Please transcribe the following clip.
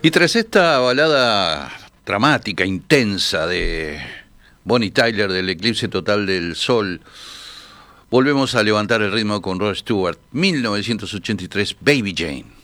Y tras esta balada dramática, intensa de Bonnie Tyler del Eclipse Total del Sol, volvemos a levantar el ritmo con Rod Stewart, 1983, Baby Jane.